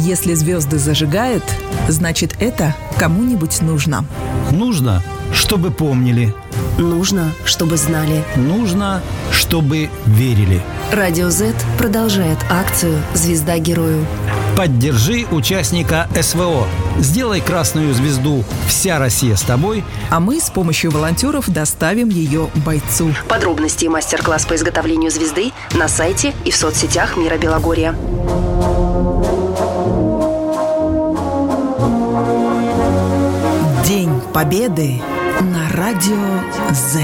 Если звезды зажигают, значит, это кому-нибудь нужно. Нужно, чтобы помнили. Нужно, чтобы знали. Нужно, чтобы верили. Радио Z продолжает акцию «Звезда герою». Поддержи участника СВО. Сделай красную звезду «Вся Россия с тобой», а мы с помощью волонтеров доставим ее бойцу. Подробности и мастер-класс по изготовлению звезды на сайте и в соцсетях Мира Белогорья. День Победы на Радио Z.